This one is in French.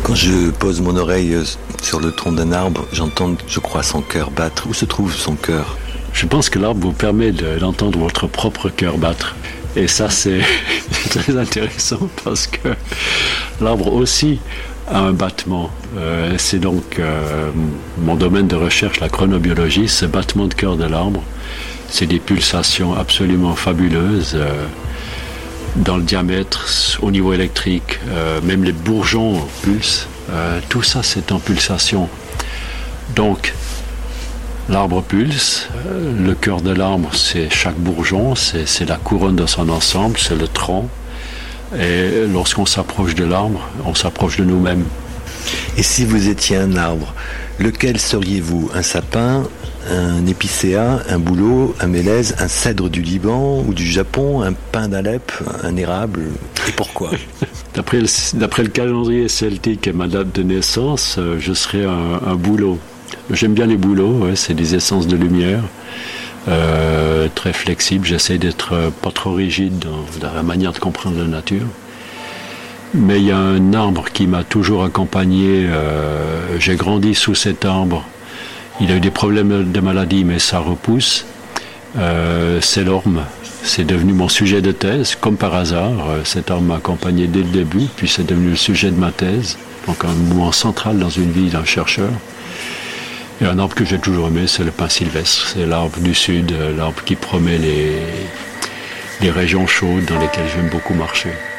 Quand je pose mon oreille sur le tronc d'un arbre, j'entends, je crois, son cœur battre. Où se trouve son cœur ? Je pense que l'arbre vous permet d'entendre votre propre cœur battre. Et ça, c'est très intéressant parce que l'arbre aussi a un battement. C'est donc mon domaine de recherche, la chronobiologie, ce battement de cœur de l'arbre. C'est des pulsations absolument fabuleuses. Dans le diamètre, au niveau électrique, même les bourgeons pulsent. Tout ça, c'est en pulsation. Donc, l'arbre pulse. Le cœur de l'arbre, c'est chaque bourgeon, c'est la couronne de son ensemble, c'est le tronc. Et lorsqu'on s'approche de l'arbre, on s'approche de nous-mêmes. Et si vous étiez un arbre, lequel seriez-vous ? Un sapin, un épicéa, un bouleau, un mélèze, un cèdre du Liban ou du Japon, un pin d'Alep, un érable ? Et pourquoi ? D'après le calendrier celtique et ma date de naissance, je serais un bouleau. J'aime bien les bouleaux, ouais, c'est des essences de lumière, très flexibles. J'essaie d'être pas trop rigide dans la manière de comprendre la nature. Mais il y a un arbre qui m'a toujours accompagné. J'ai grandi sous cet arbre. Il a eu des problèmes de maladie, mais ça repousse. C'est l'orme. C'est devenu mon sujet de thèse, comme par hasard. Cet arbre m'a accompagné dès le début, puis c'est devenu le sujet de ma thèse. Donc un mouvement central dans une vie d'un chercheur. Et un arbre que j'ai toujours aimé, c'est le pin sylvestre. C'est l'arbre du sud, l'arbre qui promet les régions chaudes dans lesquelles j'aime beaucoup marcher.